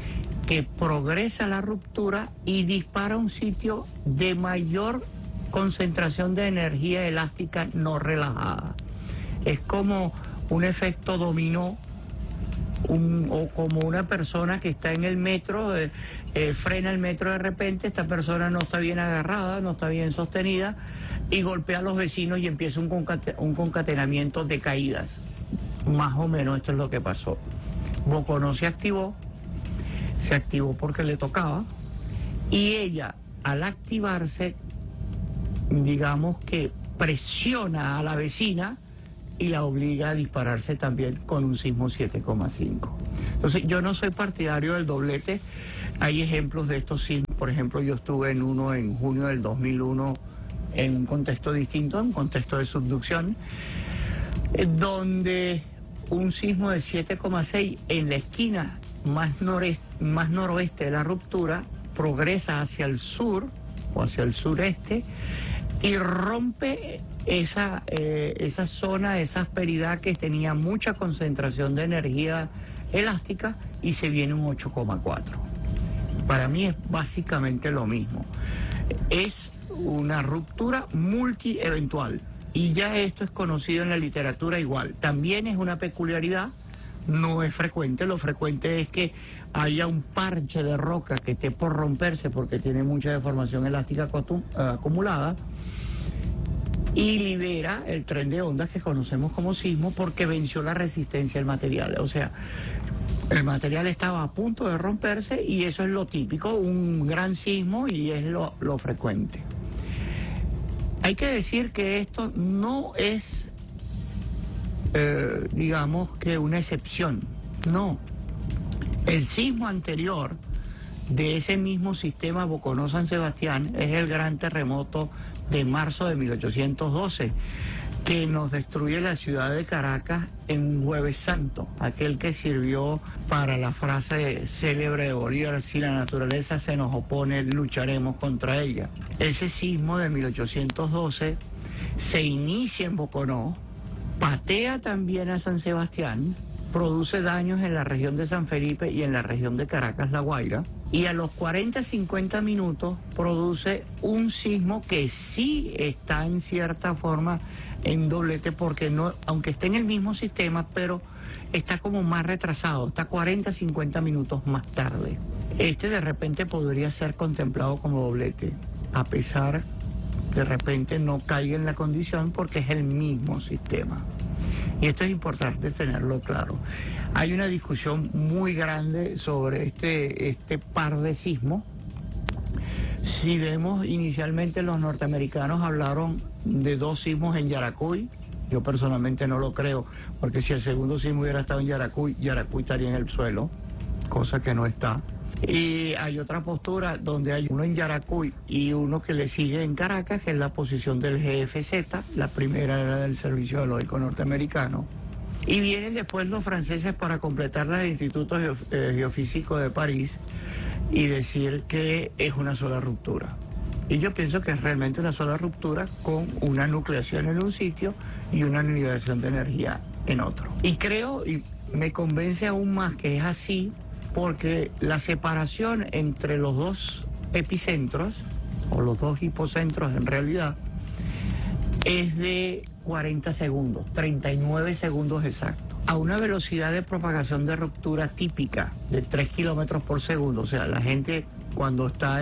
que progresa la ruptura y dispara a un sitio de mayor concentración de energía elástica no relajada. Es como un efecto dominó, o como una persona que está en el metro, frena el metro de repente, esta persona no está bien agarrada, no está bien sostenida, y golpea a los vecinos y empieza un concatenamiento de caídas. Más o menos esto es lo que pasó. Boconó se activó porque le tocaba, y ella, al activarse, digamos que presiona a la vecina y la obliga a dispararse también con un sismo 7,5. Entonces, yo no soy partidario del doblete. Hay ejemplos de estos sismos. Por ejemplo, yo estuve en uno en junio del 2001 en un contexto distinto, en un contexto de subducción, donde un sismo de 7,6 en la esquina más noroeste de la ruptura progresa hacia el sur o hacia el sureste y rompe esa zona, esa asperidad que tenía mucha concentración de energía elástica, y se viene un 8,4. Para mí es básicamente lo mismo. Es una ruptura multieventual, y ya esto es conocido en la literatura igual. También es una peculiaridad, no es frecuente. Lo frecuente es que haya un parche de roca que esté por romperse porque tiene mucha deformación elástica acumulada, y libera el tren de ondas que conocemos como sismo porque venció la resistencia del material. O sea, el material estaba a punto de romperse, y eso es lo típico, un gran sismo, y es lo frecuente. Hay que decir que esto no es, digamos que una excepción, no. El sismo anterior de ese mismo sistema Boconó-San Sebastián es el gran terremoto de marzo de 1812, que nos destruye la ciudad de Caracas en un Jueves Santo, aquel que sirvió para la frase célebre de Bolívar: si la naturaleza se nos opone, lucharemos contra ella. Ese sismo de 1812 se inicia en Boconó, patea también a San Sebastián, produce daños en la región de San Felipe y en la región de Caracas, La Guaira, y a los 40-50 minutos produce un sismo que sí está en cierta forma en doblete, porque no, aunque esté en el mismo sistema, pero está como más retrasado, está 40-50 minutos más tarde. Este de repente podría ser contemplado como doblete, a pesar de repente no caiga en la condición porque es el mismo sistema. Y esto es importante tenerlo claro. Hay una discusión muy grande sobre este par de sismos. Si vemos, inicialmente los norteamericanos hablaron de 2 sismos en Yaracuy. Yo personalmente no lo creo, porque si el segundo sismo hubiera estado en Yaracuy, Yaracuy estaría en el suelo, cosa que no está. Y hay otra postura donde hay uno en Yaracuy y uno que le sigue en Caracas, que es la posición del GFZ. La primera era del Servicio Geológico Norteamericano. Y vienen después los franceses para completarla del Instituto Geofísico de París y decir que es una sola ruptura. Y yo pienso que es realmente una sola ruptura con una nucleación en un sitio y una liberación de energía en otro. Y creo, y me convence aún más que es así, porque la separación entre los dos epicentros, o los dos hipocentros en realidad, es de 40 segundos, 39 segundos exactos, a una velocidad de propagación de ruptura típica de 3 kilómetros por segundo. O sea, la gente cuando está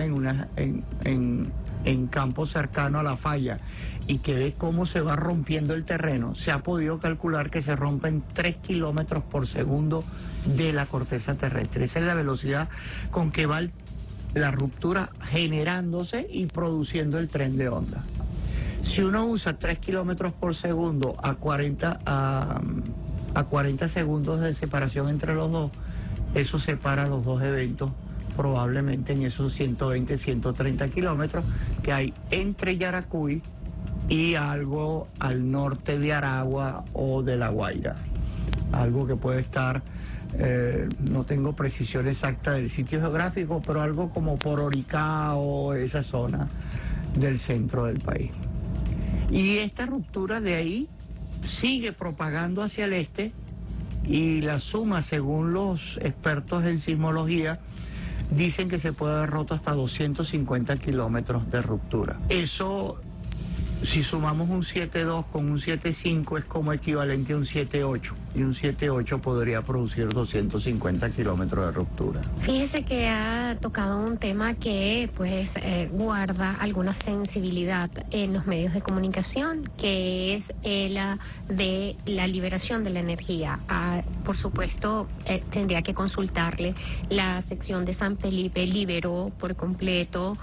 en campo cercano a la falla y que ve cómo se va rompiendo el terreno, se ha podido calcular que se rompen 3 kilómetros por segundo de la corteza terrestre. Esa es la velocidad con que va la ruptura generándose y produciendo el tren de onda. Si uno usa 3 kilómetros por segundo a 40 segundos de separación entre los dos, eso separa los dos eventos probablemente en esos 120, 130 kilómetros que hay entre Yaracuy y algo al norte de Aragua o de La Guaira. Algo que puede estar, no tengo precisión exacta del sitio geográfico, pero algo como por Oricao, esa zona del centro del país. Y esta ruptura de ahí sigue propagando hacia el este, y la suma, según los expertos en sismología, dicen que se puede haber roto hasta 250 kilómetros de ruptura. Eso, si sumamos un 7.2 con un 7.5, es como equivalente a un 7.8. Y un 7.8 podría producir 250 kilómetros de ruptura. Fíjese que ha tocado un tema que pues guarda alguna sensibilidad en los medios de comunicación, que es la de la liberación de la energía. Por supuesto, tendría que consultarle. La sección de San Felipe liberó por completo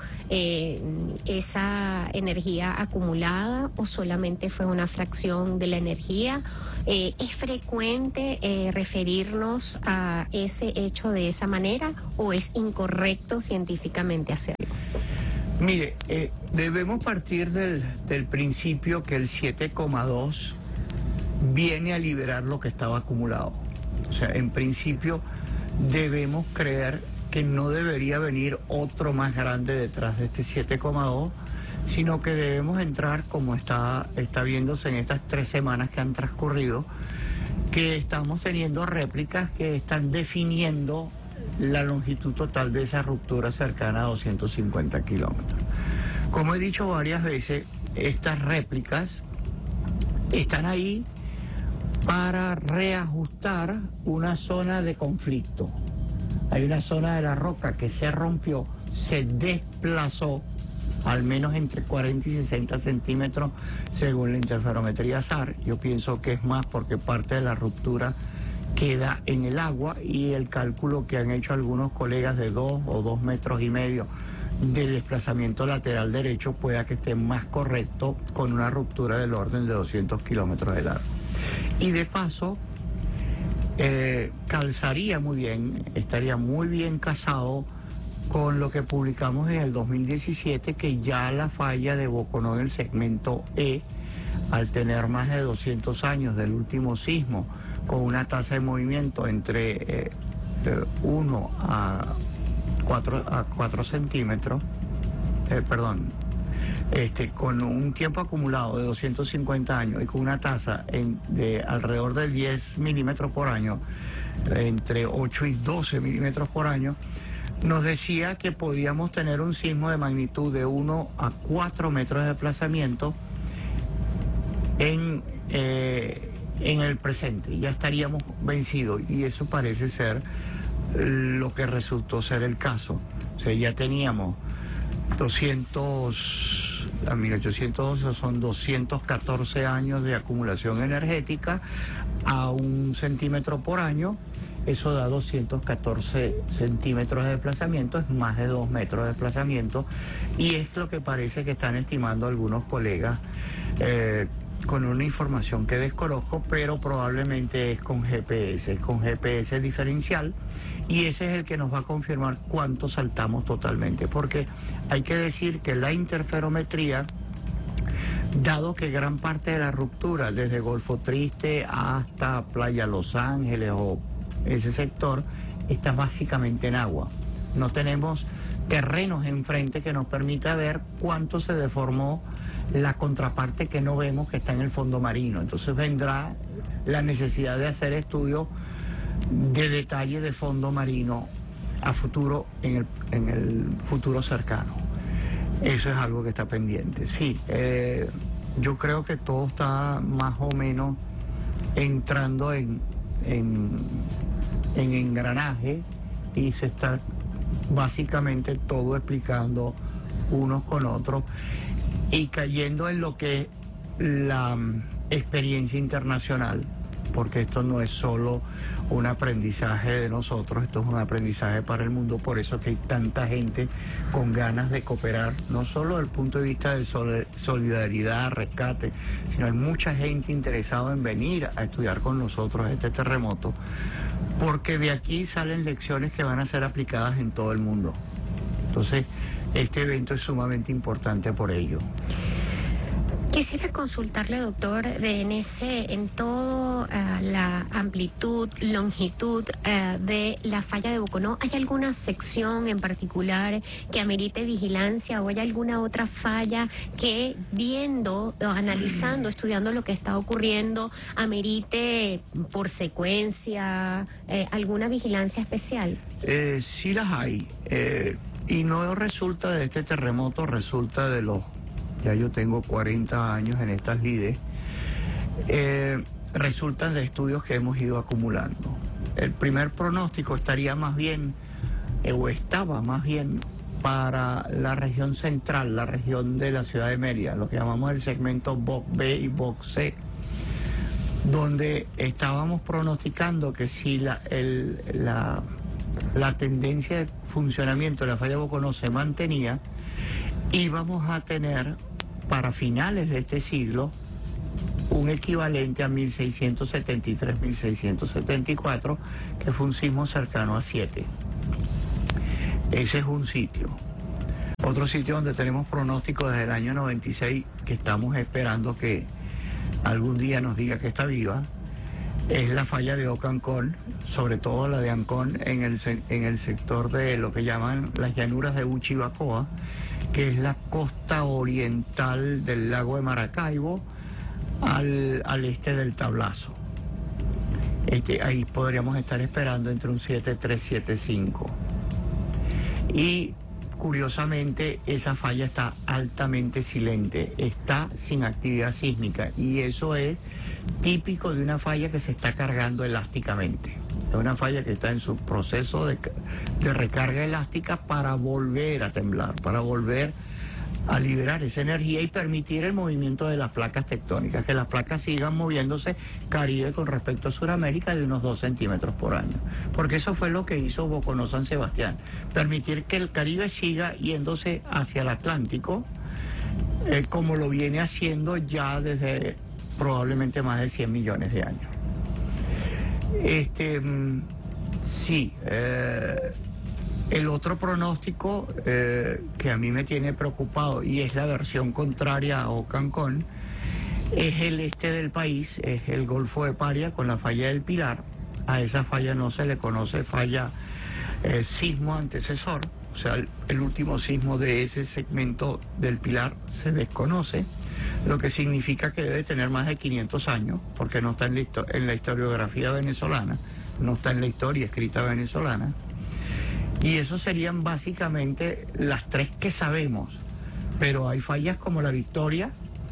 esa energía acumulada, o solamente fue una fracción de la energía. ¿Es frecuente referirnos a ese hecho de esa manera, o es incorrecto científicamente hacerlo? Mire, debemos partir del principio que el 7,2 viene a liberar lo que estaba acumulado. O sea, en principio debemos creer que no debería venir otro más grande detrás de este 7,2, sino que debemos entrar, como está viéndose en estas 3 semanas que han transcurrido, que estamos teniendo réplicas que están definiendo la longitud total de esa ruptura cercana a 250 kilómetros. Como he dicho varias veces, estas réplicas están ahí para reajustar una zona de conflicto. Hay una zona de la roca que se rompió, se desplazó al menos entre 40 y 60 centímetros según la interferometría SAR. Yo pienso que es más porque parte de la ruptura queda en el agua, y el cálculo que han hecho algunos colegas de 2 o 2,5 metros de desplazamiento lateral derecho pueda que esté más correcto, con una ruptura del orden de 200 kilómetros de largo. Y de paso, calzaría muy bien, estaría muy bien casado con lo que publicamos en el 2017, que ya la falla de Boconó en el segmento E, al tener más de 200 años del último sismo, con una tasa de movimiento entre 1 a 4 centímetros, con un tiempo acumulado de 250 años y con una tasa de alrededor de 10 milímetros por año, entre 8 y 12 milímetros por año, nos decía que podíamos tener un sismo de magnitud de 1 a 4 metros de desplazamiento en el presente. Ya estaríamos vencidos, y eso parece ser lo que resultó ser el caso. O sea, ya teníamos 1812 son 214 años de acumulación energética a 1 centímetro por año. Eso da 214 centímetros de desplazamiento, es más de 2 metros de desplazamiento, y es lo que parece que están estimando algunos colegas, con una información que desconozco, pero probablemente es con GPS diferencial, y ese es el que nos va a confirmar cuánto saltamos totalmente, porque hay que decir que la interferometría, dado que gran parte de la ruptura, desde Golfo Triste hasta Playa Los Ángeles o ese sector, está básicamente en agua. No tenemos terrenos enfrente que nos permita ver cuánto se deformó la contraparte que no vemos, que está en el fondo marino. Entonces vendrá la necesidad de hacer estudios de detalle de fondo marino a futuro, en el futuro cercano. Eso es algo que está pendiente. Sí, yo creo que todo está más o menos entrando en engranaje, y se está básicamente todo explicando unos con otros y cayendo en lo que es la experiencia internacional, porque esto no es solo un aprendizaje de nosotros, esto es un aprendizaje para el mundo. Por eso que hay tanta gente con ganas de cooperar, no solo desde el punto de vista de solidaridad, rescate, sino hay mucha gente interesada en venir a estudiar con nosotros este terremoto, porque de aquí salen lecciones que van a ser aplicadas en todo el mundo. Entonces, este evento es sumamente importante por ello. Quisiera consultarle, doctor, en toda la amplitud, longitud de la falla de Boconó, ¿hay alguna sección en particular que amerite vigilancia o hay alguna otra falla que viendo, analizando, estudiando lo que está ocurriendo, amerite por secuencia alguna vigilancia especial? Sí las hay, y no resulta de este terremoto, resulta de los... Ya yo tengo 40 años en estas lides, resultan de estudios que hemos ido acumulando. El primer pronóstico estaría más bien, o estaba más bien, para la región central, la región de la ciudad de Mérida, lo que llamamos el segmento BOC B y BOC C, donde estábamos pronosticando que si la tendencia de funcionamiento de la falla de Boconó se mantenía, íbamos a tener para finales de este siglo un equivalente a 1673, 1674, que fue un sismo cercano a 7. Ese es un sitio. Otro sitio donde tenemos pronóstico desde el año 96, que estamos esperando que algún día nos diga que está viva, es la falla de Ocancón, sobre todo la de Ancón en el sector de lo que llaman las llanuras de Uchibacoa, que es la costa oriental del lago de Maracaibo al este del Tablazo. Ahí podríamos estar esperando entre un 7.3, 7.5. Y curiosamente esa falla está altamente silente, está sin actividad sísmica, y eso es típico de una falla que se está cargando elásticamente. Es una falla que está en su proceso de recarga elástica para volver a temblar, para volver a liberar esa energía y permitir el movimiento de las placas tectónicas, que las placas sigan moviéndose Caribe con respecto a Sudamérica de unos 2 centímetros por año, porque eso fue lo que hizo Boconó San Sebastián, permitir que el Caribe siga yéndose hacia el Atlántico, como lo viene haciendo ya desde probablemente más de 100 millones de años. El otro pronóstico que a mí me tiene preocupado, y es la versión contraria a Ocancón, es el este del país, es el Golfo de Paria con la falla del Pilar. A esa falla no se le conoce falla sismo antecesor, o sea, el último sismo de ese segmento del Pilar se desconoce, lo que significa que debe tener más de 500 años, porque no está en la historiografía venezolana, no está en la historia escrita venezolana. Y eso serían básicamente las tres que sabemos, pero hay fallas como la Victoria,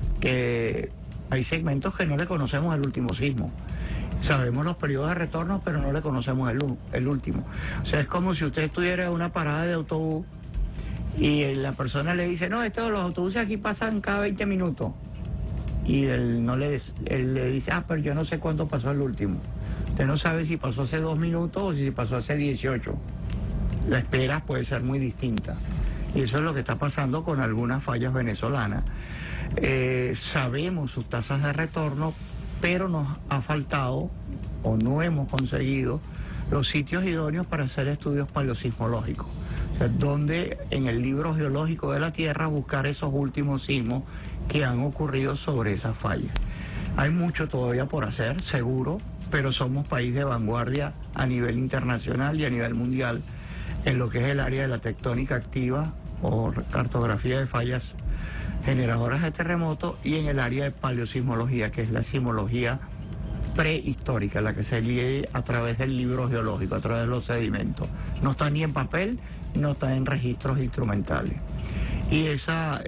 que hay segmentos que no le conocemos el último sismo. Sabemos los periodos de retorno, pero no le conocemos el último. O sea, es como si usted estuviera en una parada de autobús y la persona le dice, no, los autobuses aquí pasan cada 20 minutos. Y él le dice, pero yo no sé cuándo pasó el último. Usted no sabe si pasó hace 2 minutos o si pasó hace 18. La espera puede ser muy distinta. Y eso es lo que está pasando con algunas fallas venezolanas. Sabemos sus tasas de retorno, pero nos ha faltado o no hemos conseguido los sitios idóneos para hacer estudios paleosismológicos. O sea, donde en el libro geológico de la Tierra buscar esos últimos sismos que han ocurrido sobre esas fallas. Hay mucho todavía por hacer, seguro, pero somos país de vanguardia a nivel internacional y a nivel mundial en lo que es el área de la tectónica activa o cartografía de fallas generadoras de terremotos, y en el área de paleosismología, que es la sismología prehistórica, la que se lee a través del libro geológico, a través de los sedimentos. No está ni en papel, no está en registros instrumentales. Y esa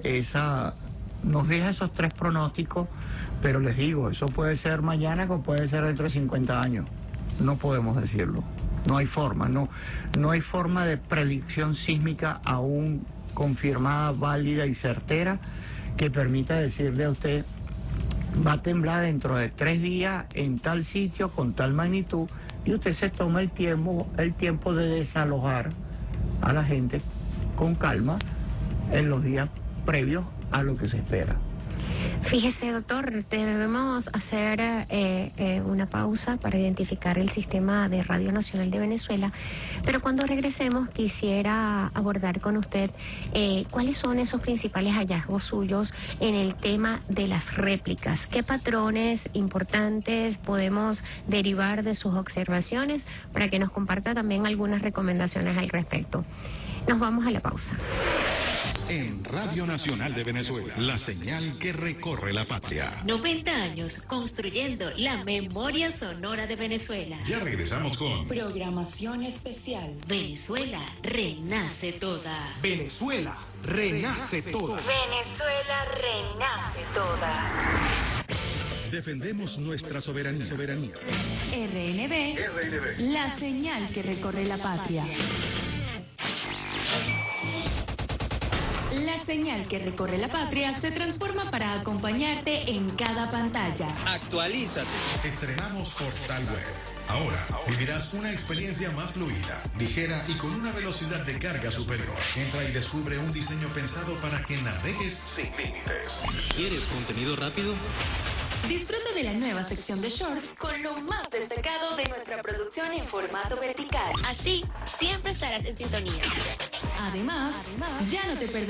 nos deja esos 3 pronósticos, pero les digo, eso puede ser mañana como puede ser dentro de 50 años. No podemos decirlo. No hay forma, no hay forma de predicción sísmica aún confirmada, válida y certera que permita decirle a usted, va a temblar dentro de 3 días en tal sitio con tal magnitud, y usted se toma el tiempo de desalojar a la gente con calma en los días previos a lo que se espera. Fíjese, doctor, debemos hacer una pausa para identificar el sistema de Radio Nacional de Venezuela, pero cuando regresemos quisiera abordar con usted cuáles son esos principales hallazgos suyos en el tema de las réplicas. ¿Qué patrones importantes podemos derivar de sus observaciones para que nos comparta también algunas recomendaciones al respecto? Nos vamos a la pausa. En Radio Nacional de Venezuela, la señal que recorre la patria. 90 años construyendo la memoria sonora de Venezuela. Ya regresamos con programación especial. Venezuela renace toda. Venezuela renace toda. Venezuela renace toda. Defendemos nuestra soberanía. RNB, la señal que recorre la patria. La señal que recorre la patria se transforma para acompañarte en cada pantalla. Actualízate. Estrenamos Portal Web. Ahora vivirás una experiencia más fluida, ligera y con una velocidad de carga superior. Entra y descubre un diseño pensado para que navegues sin límites. ¿Quieres contenido rápido? Disfruta de la nueva sección de Shorts con lo más destacado de nuestra producción en formato vertical. Así, siempre estarás en sintonía. Además, ya no te perderás